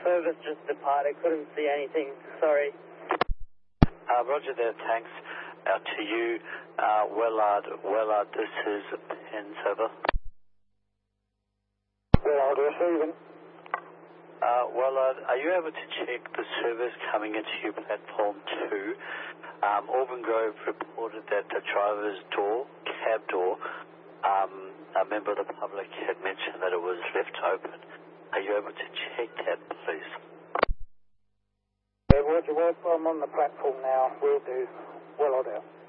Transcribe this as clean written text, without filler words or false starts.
service just departed. Couldn't see anything. Sorry. Roger there, thanks. Out to you. Wellard, this is Pens, over. Wellard, receiving. Wellard, are you able to check the service coming into your platform 2? Auburn Grove reported that the driver's door, cab door, a member of the public had mentioned that it was left open. Are you able to check that, please? Yeah, Roger, I'm on the platform now. Will do. Wellard out.